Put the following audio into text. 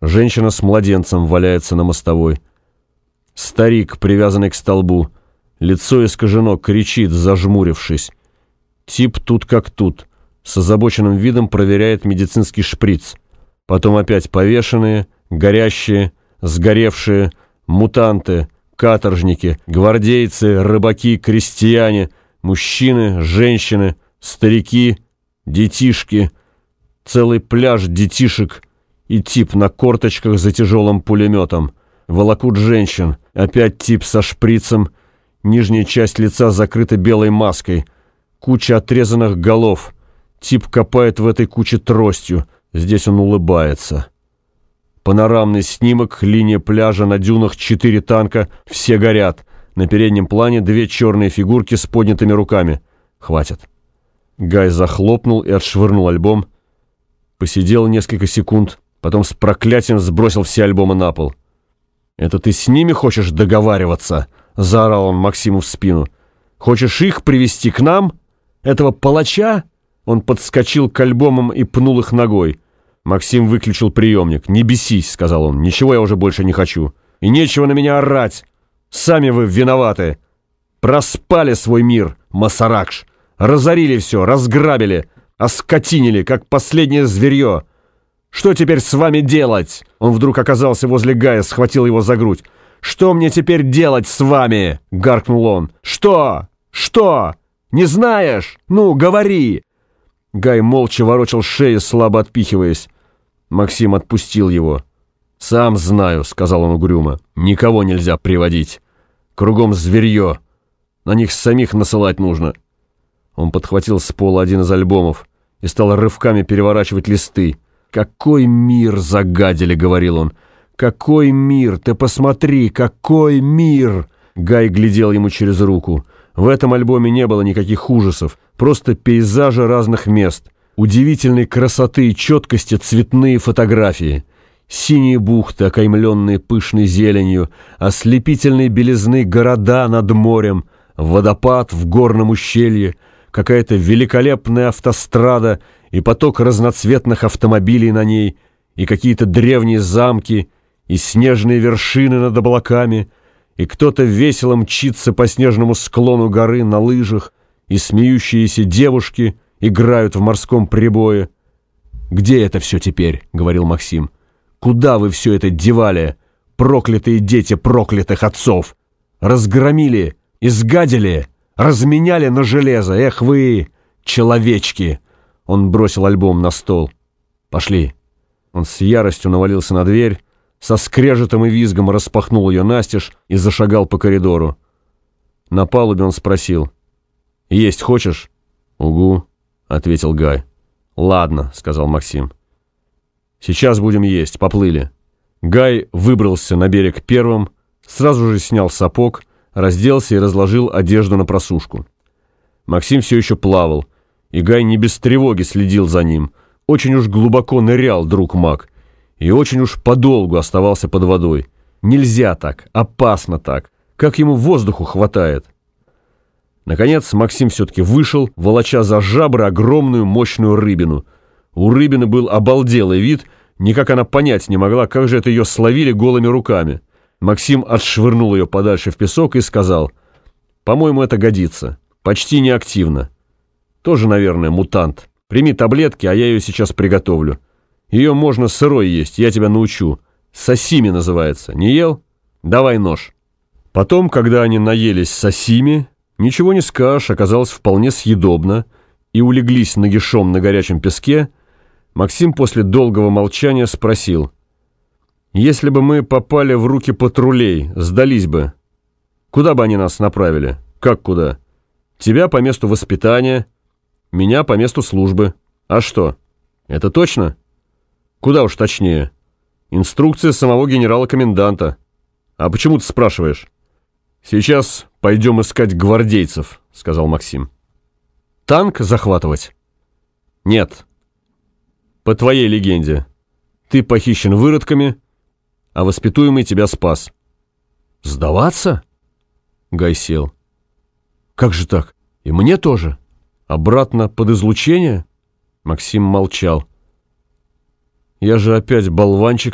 Женщина с младенцем валяется на мостовой. Старик, привязанный к столбу. Лицо искажено, кричит, зажмурившись. Тип тут как тут. С озабоченным видом проверяет медицинский шприц. Потом опять повешенные, горящие, сгоревшие, мутанты, каторжники, гвардейцы, рыбаки, крестьяне, мужчины, женщины, старики, детишки, целый пляж детишек и тип на корточках за тяжелым пулеметом. Волокут женщин, опять тип со шприцем, нижняя часть лица закрыта белой маской, куча отрезанных голов. Тип копает в этой куче тростью, здесь он улыбается. Панорамный снимок, линия пляжа, на дюнах 4 танка, все горят. На переднем плане 2 черные фигурки с поднятыми руками. Хватит. Гай захлопнул и отшвырнул альбом. Посидел несколько секунд, потом с проклятием сбросил все альбомы на пол. «Это ты с ними хочешь договариваться?» — заорал он Максиму в спину. «Хочешь их привести к нам? Этого палача?» Он подскочил к альбомам и пнул их ногой. Максим выключил приемник. «Не бесись», — сказал он, — «ничего я уже больше не хочу. И нечего на меня орать. Сами вы виноваты. Проспали свой мир, Масаракш. Разорили все, разграбили, оскотинили, как последнее зверье. Что теперь с вами делать?» Он вдруг оказался возле Гая, схватил его за грудь. «Что мне теперь делать с вами?» — гаркнул он. «Что? Что? Не знаешь? Ну, говори!» Гай молча ворочал шею, слабо отпихиваясь. Максим отпустил его. «Сам знаю», — сказал он угрюмо. «Никого нельзя приводить. Кругом зверье. На них самих насылать нужно». Он подхватил с пола один из альбомов и стал рывками переворачивать листы. «Какой мир загадили», — говорил он. «Какой мир! Ты посмотри, какой мир!» Гай глядел ему через руку. В этом альбоме не было никаких ужасов, просто пейзажи разных мест, удивительной красоты и четкости цветные фотографии, синие бухты, окаймленные пышной зеленью, ослепительной белизны города над морем, водопад в горном ущелье, какая-то великолепная автострада и поток разноцветных автомобилей на ней, и какие-то древние замки, и снежные вершины над облаками, и кто-то весело мчится по снежному склону горы на лыжах, и смеющиеся девушки играют в морском прибое. «Где это все теперь?» — говорил Максим. «Куда вы все это девали, проклятые дети проклятых отцов? Разгромили, изгадили, разменяли на железо. Эх вы, человечки!» Он бросил альбом на стол. «Пошли». Он с яростью навалился на дверь, со скрежетом и визгом распахнул ее настежь и зашагал по коридору. На палубе он спросил: «Есть хочешь?» «Угу», — ответил Гай. «Ладно», — сказал Максим. «Сейчас будем есть, поплыли». Гай выбрался на берег первым, сразу же снял сапог, разделся и разложил одежду на просушку. Максим все еще плавал, и Гай не без тревоги следил за ним. Очень уж глубоко нырял друг Мак, и очень уж подолгу оставался под водой. Нельзя так, опасно так, как ему воздуху хватает. Наконец Максим все-таки вышел, волоча за жабры огромную мощную рыбину. У рыбины был обалделый вид, никак она понять не могла, как же это ее словили голыми руками. Максим отшвырнул ее подальше в песок и сказал: «По-моему, это годится. Почти неактивно. Тоже, наверное, мутант. Прими таблетки, а я ее сейчас приготовлю. Ее можно сырой есть, я тебя научу. Сосими называется. Не ел? Давай нож». Потом, когда они наелись сосими, ничего не скажешь, оказалось вполне съедобно, и улеглись нагишом на горячем песке, Максим после долгого молчания спросил: «Если бы мы попали в руки патрулей, сдались бы, куда бы они нас направили? Как куда? Тебя по месту воспитания, меня по месту службы. А что? Это точно? Куда уж точнее. Инструкция самого генерала-коменданта. А почему ты спрашиваешь?» «Сейчас пойдем искать гвардейцев», — сказал Максим. «Танк захватывать?» «Нет. По твоей легенде. Ты похищен выродками, а воспитуемый тебя спас». «Сдаваться?» Гай сел. «Как же так? И мне тоже? Обратно под излучение?» Максим молчал. «Я же опять болванчик